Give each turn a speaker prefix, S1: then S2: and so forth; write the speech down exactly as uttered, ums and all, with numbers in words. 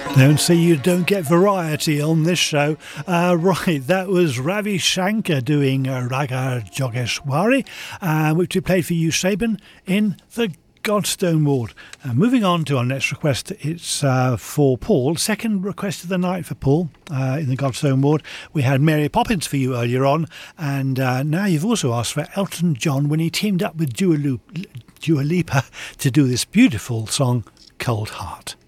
S1: Don't say you don't get variety on this show. Uh, right, that was Ravi Shankar doing uh, Raga Jogeshwari, uh, which we played for you, Shaban, in the Godstone Ward. Uh, moving on to our next request, it's uh, for Paul. Second request of the night for Paul uh, in the Godstone Ward. We had Mary Poppins for you earlier on, and uh, now you've also asked for Elton John when he teamed up with Dua Lipa to do this beautiful song, Cold Heart.